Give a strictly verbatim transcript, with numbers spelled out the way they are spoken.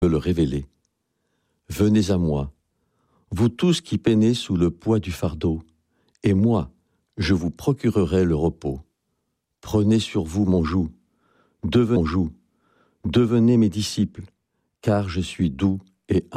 le révéler. Venez à moi, vous tous qui peinez sous le poids du fardeau, et moi, je vous procurerai le repos. Prenez sur vous mon joug, devenez mon joug, devenez mes disciples, car je suis doux et